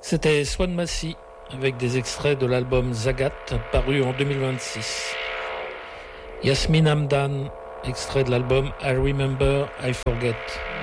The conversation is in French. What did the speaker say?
C'était Swan Massey avec des extraits de l'album Zagat paru en 2026. Yasmine Hamdan, extrait de l'album I Remember, I Forget.